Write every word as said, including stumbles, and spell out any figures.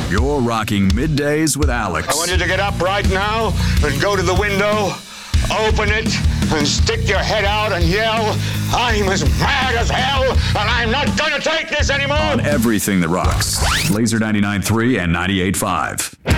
You're rocking Middays with Alex. I want you to get up right now and go to the window, open it, and stick your head out and yell, I'm as mad as hell, and I'm not going to take this anymore. On everything that rocks. Laser ninety-nine point three and ninety-eight point five.